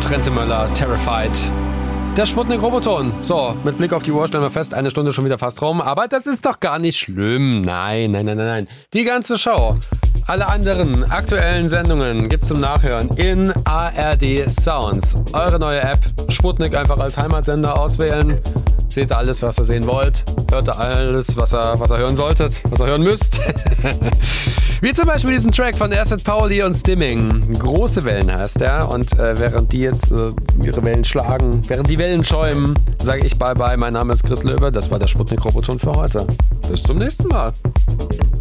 Trentemöller, Terrified. Der Sputnik-Roboton. So, mit Blick auf die Uhr stellen wir fest, eine Stunde schon wieder fast rum. Aber das ist doch gar nicht schlimm. Nein. Die ganze Show, alle anderen aktuellen Sendungen gibt's zum Nachhören in ARD Sounds. Eure neue App, Sputnik einfach als Heimatsender auswählen. Seht ihr alles, was ihr sehen wollt. Hört ihr alles, was ihr hören solltet, was ihr hören müsst. Wie zum Beispiel diesen Track von Acid Pauli und Stimming. Große Wellen heißt der. Und während die jetzt ihre Wellen schlagen, während die Wellen schäumen, sage ich bye bye. Mein Name ist Chris Löwe. Das war der Sputnik-Roboton für heute. Bis zum nächsten Mal.